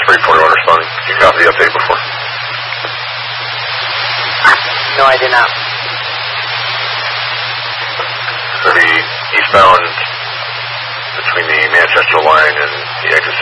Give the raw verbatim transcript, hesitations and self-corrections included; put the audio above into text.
three forty-one responding. You got the update before? No, I did not. So the eastbound between the Manchester line and the exit